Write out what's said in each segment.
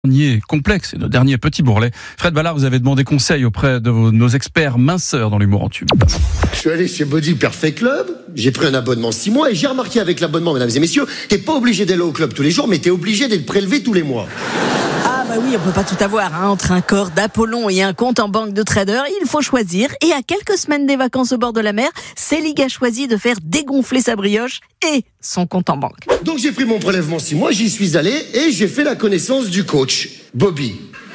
Dernier complexe et notre dernier petit bourrelet. Fred Ballard, vous avez demandé conseil auprès de nos experts minceurs dans l'humour en tube. Je suis allé chez Body Perfect Club, j'ai pris un abonnement 6 mois et j'ai remarqué avec l'abonnement, mesdames et messieurs, t'es pas obligé d'aller au club tous les jours, mais t'es obligé d'être prélevé tous les mois. Ah bah oui, on peut pas tout avoir, hein. Entre un corps d'Apollon et un compte en banque de trader, il faut choisir. Et à quelques semaines des vacances au bord de la mer, Célig a choisi de faire dégonfler sa brioche et son compte en banque. Donc j'ai pris mon prélèvement 6 mois, j'y suis allé et j'ai fait la connaissance du coach, Bobby.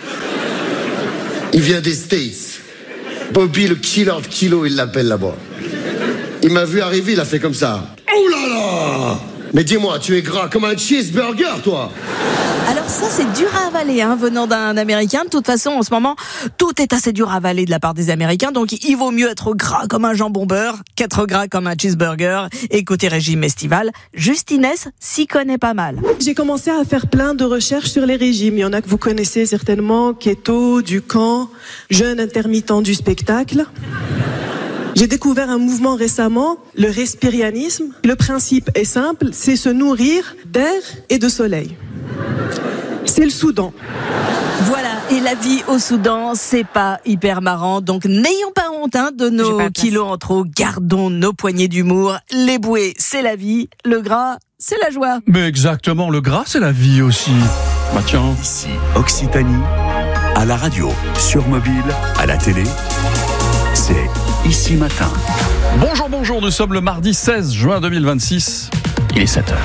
Il vient des States. Bobby, le killer de kilo, il l'appelle là-bas. Il m'a vu arriver, il a fait comme ça. Oh là là! Mais dis-moi, tu es gras comme un cheeseburger, toi! Alors ça, c'est dur à avaler, hein, venant d'un Américain. De toute façon, en ce moment, tout est assez dur à avaler de la part des Américains. Donc, il vaut mieux être gras comme un jambon beurre qu'être gras comme un cheeseburger. Et côté régime estival, Juste Inès s'y connaît pas mal. J'ai commencé à faire plein de recherches sur les régimes. Il y en a que vous connaissez certainement, keto, Ducan, jeûne intermittent du spectacle. J'ai découvert un mouvement récemment, le respirianisme. Le principe est simple, c'est se nourrir d'air et de soleil. C'est le Soudan. Voilà, et la vie au Soudan, c'est pas hyper marrant. Donc n'ayons pas honte, hein, de nos kilos en trop. Gardons nos poignées d'humour. Les bouées, c'est la vie. Le gras, c'est la joie. Mais exactement, le gras, c'est la vie aussi. Bah tiens. Ici, Occitanie, à la radio, sur mobile, à la télé, c'est Ici Matin. Bonjour, nous sommes le mardi 16 juin 2026. Il est 7h.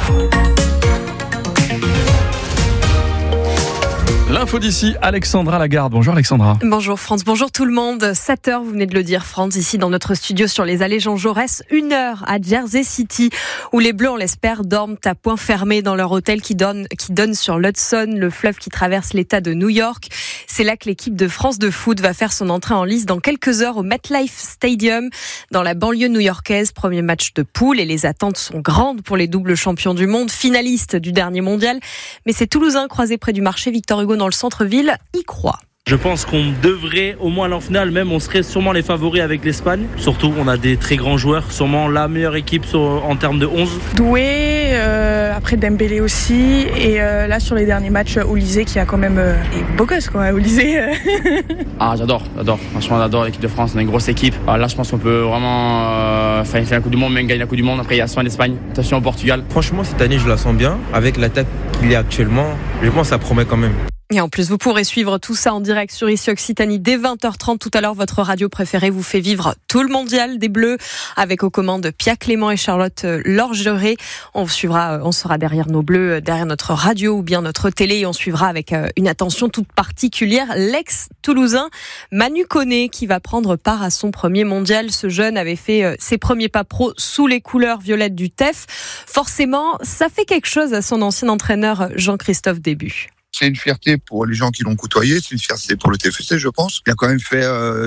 L'info d'ici, Alexandra Lagarde. Bonjour Alexandra. Bonjour France, bonjour tout le monde. 7h, vous venez de le dire France, ici dans notre studio sur les allées Jean Jaurès. 1 heure à Jersey City, où les Bleus, on l'espère, dorment à point fermé dans leur hôtel qui donne sur l'Hudson, le fleuve qui traverse l'État de New York. C'est là que l'équipe de France de foot va faire son entrée en lice dans quelques heures au MetLife Stadium, dans la banlieue new-yorkaise. Premier match de poule et les attentes sont grandes pour les doubles champions du monde, finalistes du dernier mondial. Mais ces Toulousains croisés près du marché Victor Hugo dans le centre-ville y croient. Je pense qu'on devrait au moins aller en finale, même on serait sûrement les favoris avec l'Espagne. Surtout, on a des très grands joueurs, sûrement la meilleure équipe en termes de 11. Doué, après Dembélé aussi, et là sur les derniers matchs, Olysée qui a quand même est beau gosse quoi, Olysée. Ah j'adore, franchement j'adore l'équipe de France, on a une grosse équipe. Alors là je pense qu'on peut vraiment faire la Coupe du Monde, même gagner la Coupe du Monde. Après il y a soin l'Espagne, attention au Portugal. Franchement cette année je la sens bien, avec l'attaque qu'il y a actuellement, je pense que ça promet quand même. Et en plus, vous pourrez suivre tout ça en direct sur Ici Occitanie dès 20h30. Tout à l'heure, votre radio préférée vous fait vivre tout le mondial des Bleus avec aux commandes Pia Clément et Charlotte Lorgeret. On sera derrière nos Bleus, derrière notre radio ou bien notre télé et on suivra avec une attention toute particulière l'ex-Toulousain Manu Koné qui va prendre part à son premier mondial. Ce jeune avait fait ses premiers pas pro sous les couleurs violettes du TEF. Forcément, ça fait quelque chose à son ancien entraîneur Jean-Christophe Debu. C'est une fierté pour les gens qui l'ont côtoyé, c'est une fierté pour le TFC, je pense. Il a quand même fait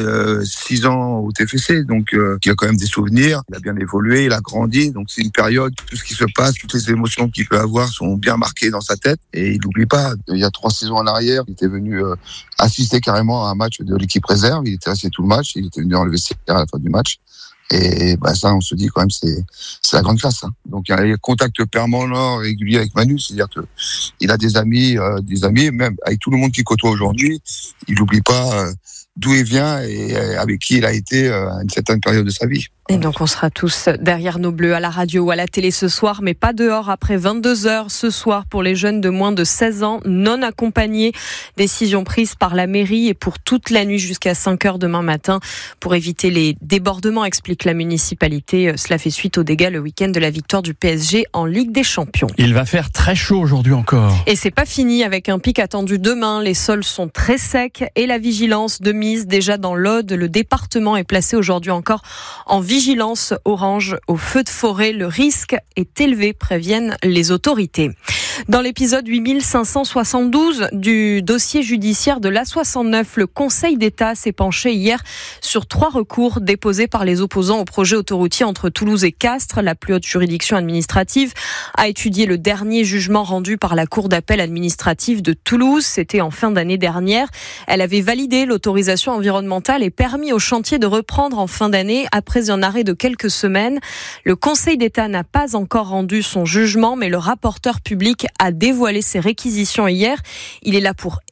6 ans au TFC, donc il a quand même des souvenirs. Il a bien évolué, il a grandi, donc c'est une période, tout ce qui se passe, toutes les émotions qu'il peut avoir sont bien marquées dans sa tête. Et il n'oublie pas, il y a 3 saisons en arrière, il était venu assister carrément à un match de l'équipe réserve. Il était resté tout le match, il était venu dans le vestiaire à la fin du match. Et ça, on se dit quand même, c'est la grande classe. Hein. Donc, il y a un contact permanent, régulier avec Manu, c'est-à-dire que il a des amis, même avec tout le monde qu'il côtoie aujourd'hui, il n'oublie pas d'où il vient et avec qui il a été à une certaine période de sa vie. Et donc on sera tous derrière nos Bleus à la radio ou à la télé ce soir, mais pas dehors après 22h ce soir pour les jeunes de moins de 16 ans non accompagnés. Décision prise par la mairie et pour toute la nuit jusqu'à 5h demain matin pour éviter les débordements, explique la municipalité. Cela fait suite aux dégâts le week-end de la victoire du PSG en Ligue des Champions. Il va faire très chaud aujourd'hui encore. Et c'est pas fini avec un pic attendu demain. Les sols sont très secs et la vigilance de mise déjà dans l'Aude. Le département est placé aujourd'hui encore en vigilance orange au feu de forêt. Le risque est élevé, préviennent les autorités. Dans l'épisode 8572 du dossier judiciaire de l'A69, le Conseil d'État s'est penché hier sur 3 recours déposés par les opposants au projet autoroutier entre Toulouse et Castres. La plus haute juridiction administrative a étudié le dernier jugement rendu par la Cour d'appel administrative de Toulouse. C'était en fin d'année dernière. Elle avait validé l'autorisation environnementale et permis au chantier de reprendre en fin d'année après un arrêt de quelques semaines. Le Conseil d'État n'a pas encore rendu son jugement, mais le rapporteur public a dévoilé ses réquisitions hier. Il est là pour